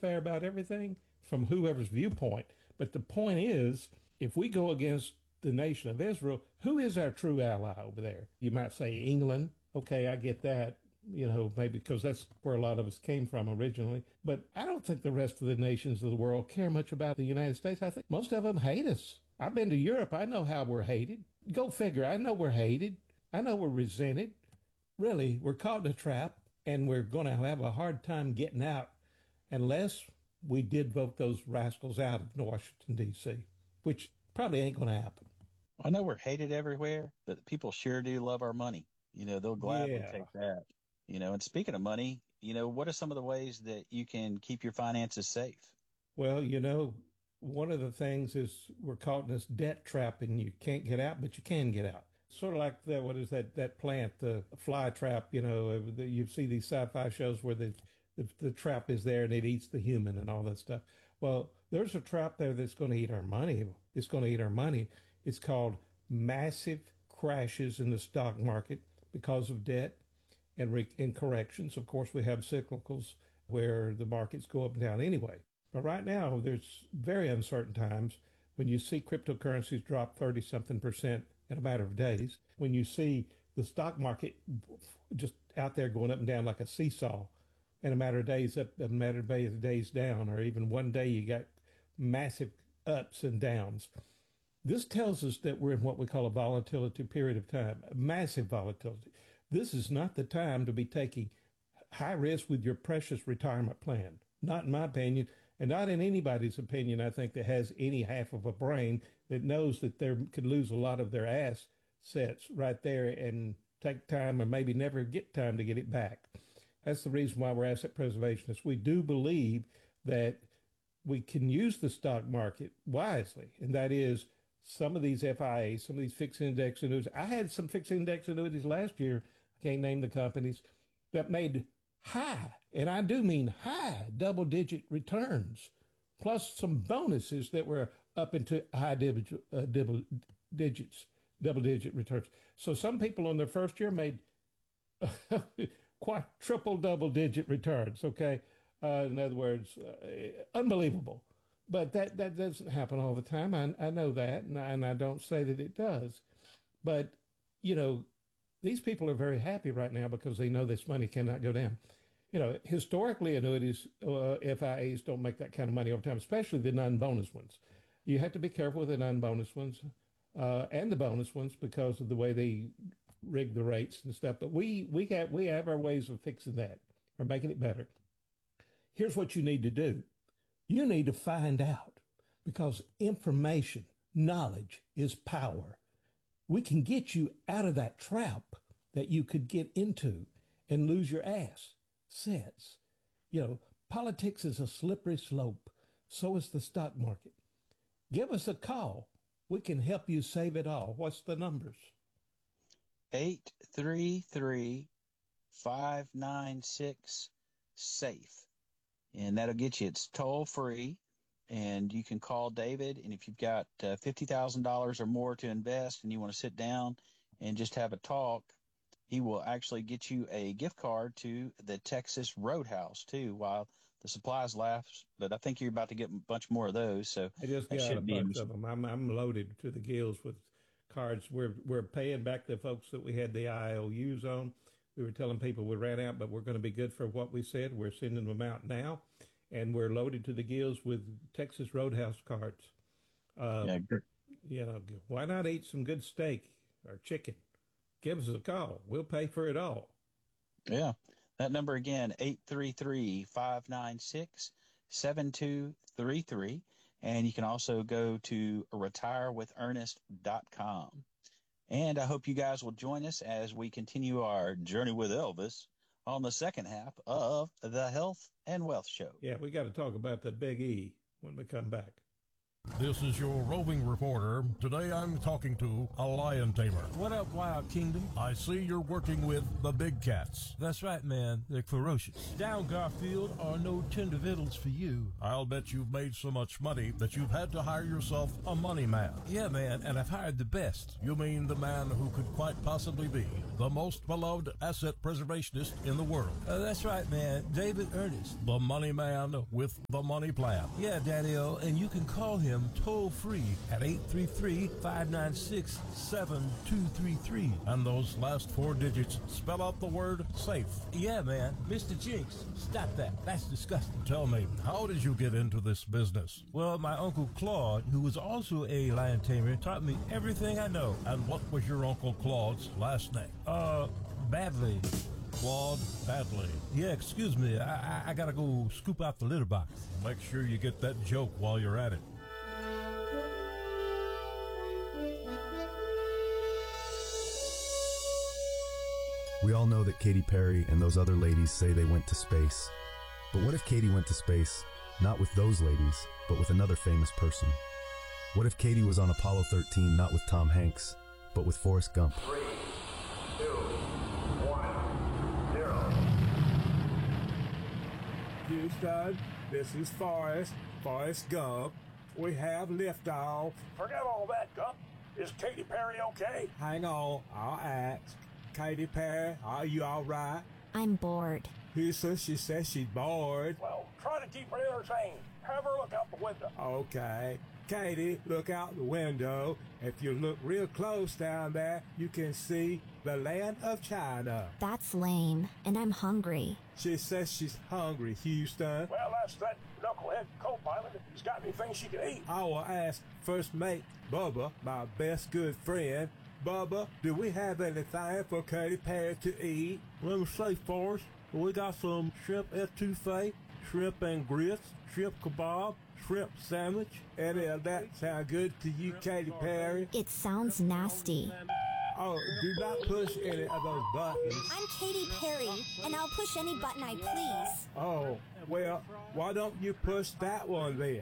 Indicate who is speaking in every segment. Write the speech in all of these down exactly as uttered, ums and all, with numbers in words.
Speaker 1: fair about everything from whoever's viewpoint. But the point is, if we go against the nation of Israel, who is our true ally over there? You might say England. Okay, I get that, you know, maybe because that's where a lot of us came from originally. But I don't think the rest of the nations of the world care much about the United States. I think most of them hate us. I've been to Europe. I know how we're hated. Go figure. I know we're hated. I know we're resented. Really, we're caught in a trap, and we're going to have a hard time getting out unless we did vote those rascals out of Washington, D C, which probably ain't going to happen.
Speaker 2: I know we're hated everywhere, but people sure do love our money. You know, they'll gladly
Speaker 1: Yeah.
Speaker 2: take that. You know, and speaking of money, you know, what are some of the ways that you can keep your finances safe?
Speaker 1: Well, you know, one of the things is we're caught in this debt trap and you can't get out, but you can get out. Sort of like the, what is that, that plant, the fly trap, you know, uh, the, you see these sci-fi shows where the, the, the trap is there and it eats the human and all that stuff. Well, there's a trap there that's going to eat our money. It's going to eat our money. It's called massive crashes in the stock market because of debt and, re- and corrections. Of course, we have cyclicals where the markets go up and down anyway. But right now, there's very uncertain times when you see cryptocurrencies drop thirty something percent in a matter of days, when you see the stock market just out there going up and down like a seesaw in a matter of days, up a matter of days down, or even one day you got massive ups and downs. This tells us that we're in what we call a volatility period of time, a massive volatility. This is not the time to be taking high risk with your precious retirement plan. Not in my opinion, and not in anybody's opinion, I think, that has any half of a brain that knows that they could lose a lot of their assets right there and take time or maybe never get time to get it back. That's the reason why we're asset preservationists. We do believe that we can use the stock market wisely, and that is some of these F I As, some of these fixed index annuities. I had some fixed index annuities last year. I can't name the companies that made high, and I do mean high double digit returns, plus some bonuses that were up into high digit, uh, double digits, double digit returns. So some people on their first year made quite triple double digit returns. Okay. Uh, in other words, uh, unbelievable. But that, that doesn't happen all the time. I, I know that, and I, and I don't say that it does. But, you know, these people are very happy right now because they know this money cannot go down. You know, historically, annuities, uh, F I As don't make that kind of money over time, especially the non-bonus ones. You have to be careful with the non-bonus ones uh, and the bonus ones because of the way they rig the rates and stuff. But we we have we have our ways of fixing that or making it better. Here's what you need to do. You need to find out because information, knowledge is power. We can get you out of that trap that you could get into and lose your ass. Sets. You know, politics is a slippery slope. So is the stock market. Give us a call. We can help you save it all. What's the numbers?
Speaker 2: eight three three, five nine six, SAFE. And that'll get you, it's toll free. And you can call David. And if you've got uh, fifty thousand dollars or more to invest and you want to sit down and just have a talk, he will actually get you a gift card to the Texas Roadhouse too while the supplies last. But I think you're about to get a bunch more of those. So
Speaker 1: I just
Speaker 2: that
Speaker 1: got a
Speaker 2: shouldn't be.
Speaker 1: bunch of them. I'm I'm loaded to the gills with cards. We're we're paying back the folks that we had the I O Us on. We were telling people we ran out, but we're going to be good for what we said. We're sending them out now, and we're loaded to the gills with Texas Roadhouse cards. Uh,
Speaker 2: Yeah.
Speaker 1: you know, why not eat some good steak or chicken? Give us a call. We'll pay for it all.
Speaker 2: Yeah. That number again, eight three three, five nine six, seven two three three. And you can also go to retire with ernest dot com. And I hope you guys will join us as we continue our journey with Elvis on the second half of the Health and Wealth Show.
Speaker 1: Yeah, we got to talk about the Big E when we come back.
Speaker 3: This is your roving reporter. Today I'm talking to a lion tamer.
Speaker 4: What up, Wild Kingdom?
Speaker 3: I see you're working with the big cats.
Speaker 4: That's right, man. They're ferocious. Down Garfield are no tender victuals for you.
Speaker 3: I'll bet you've made so much money that you've had to hire yourself a money man.
Speaker 4: Yeah, man, and I've hired the best.
Speaker 3: You mean the man who could quite possibly be the most beloved asset preservationist in the world?
Speaker 4: Uh, that's right, man. David Ernest.
Speaker 3: The money man with the money plan.
Speaker 4: Yeah, Daddy-O, and you can call him toll-free at eight three three, five nine six, seven two three three.
Speaker 3: And those last four digits spell out the word safe.
Speaker 4: Yeah, man. Mister Jinx, stop that. That's disgusting.
Speaker 3: Tell me, how did you get into this business?
Speaker 4: Well, my Uncle Claude, who was also a lion tamer, taught me everything I know.
Speaker 3: And what was your Uncle Claude's last name?
Speaker 4: Uh, Badley.
Speaker 3: Claude Badley.
Speaker 4: Yeah, excuse me. I, I, I gotta go scoop out the litter box.
Speaker 3: Make sure you get that joke while you're at it.
Speaker 5: We all know that Katy Perry and those other ladies say they went to space. But what if Katy went to space, not with those ladies, but with another famous person? What if Katy was on Apollo thirteen, not with Tom Hanks, but with Forrest Gump?
Speaker 6: Three, two, one, zero.
Speaker 7: Houston, this is Forrest, Forrest Gump. We have liftoff.
Speaker 6: Forget all that, Gump. Is Katy Perry okay?
Speaker 7: Hang on, I'll ask. Katy Perry, are you all right?
Speaker 8: I'm bored.
Speaker 7: Houston, she says she's bored.
Speaker 6: Well, try to keep her entertained. Have her look out the window.
Speaker 7: Okay. Katy, look out the window. If you look real close down there, you can see the land of China.
Speaker 8: That's lame, and I'm hungry.
Speaker 7: She says she's hungry, Houston.
Speaker 6: Well, that's that knucklehead co-pilot. If he's got anything she can eat.
Speaker 7: I will ask first mate Bubba, my best good friend. Bubba, do we have anything for Katy Perry to eat?
Speaker 4: Let me say, Forrest, we got some shrimp etouffee, shrimp and grits, shrimp kebab, shrimp sandwich.
Speaker 7: Any of that sound good to you, Katy Perry?
Speaker 8: It sounds nasty.
Speaker 7: Oh, do not push any of those buttons.
Speaker 9: I'm Katy Perry, and I'll push any button I please.
Speaker 7: Oh, well, why don't you push that one then?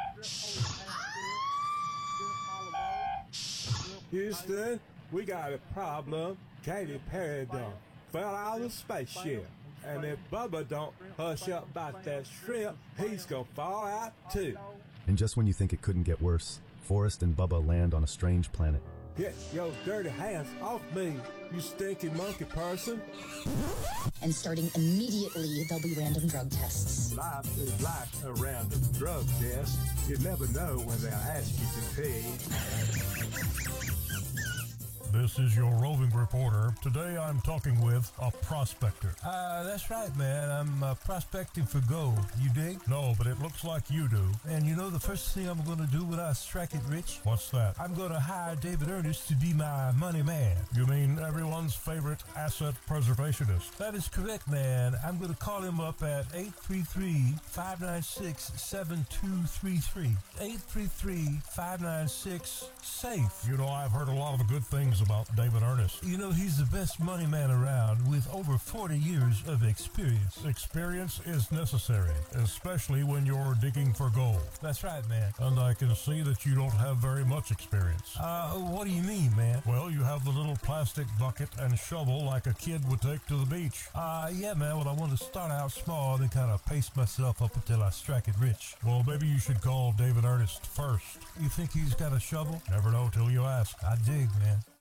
Speaker 7: Houston, we got a problem. Katy Perry done fell out of the spaceship. And if Bubba don't hush up about that shrimp, he's gonna fall out too.
Speaker 5: And just when you think it couldn't get worse, Forrest and Bubba land on a strange planet.
Speaker 7: Get your dirty hands off me, you stinky monkey person.
Speaker 10: And starting immediately, there'll be random drug tests.
Speaker 7: Life is like a random drug test. You never know when they'll ask you to pay.
Speaker 3: This is your roving reporter. Today I'm talking with a prospector.
Speaker 4: Uh, that's right, man. I'm uh, prospecting for gold. You dig?
Speaker 3: No, but it looks like you do.
Speaker 4: And you know the first thing I'm going to do when I strike it rich?
Speaker 3: What's that?
Speaker 4: I'm going to hire David Ernest to be my money man.
Speaker 3: You mean everyone's favorite asset preservationist?
Speaker 4: That is correct, man. I'm going to call him up at eight three three, five nine six, seven two three three. eight three three, five nine six, SAFE.
Speaker 3: You know, I've heard a lot of good things about David Ernest.
Speaker 4: You know, he's the best money man around with over forty years of experience.
Speaker 3: Experience is necessary, especially when you're digging for gold.
Speaker 4: That's right, man.
Speaker 3: And I can see that you don't have very much experience.
Speaker 4: Uh, what do you mean, man?
Speaker 3: Well, you have the little plastic bucket and shovel like a kid would take to the beach.
Speaker 4: Uh, yeah, man. Well, I want to start out small and then kind of pace myself up until I strike it rich.
Speaker 3: Well, maybe you should call David Ernest first.
Speaker 4: You think he's got a shovel?
Speaker 3: Never know till you ask.
Speaker 4: I dig, man.